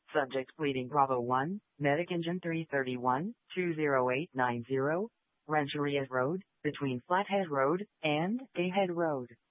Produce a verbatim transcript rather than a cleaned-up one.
Subject pleading Bravo one, Medic Engine three thirty-one, two zero eight nine zero, Rancheria Road, between Flathead Road and Gayhead Road.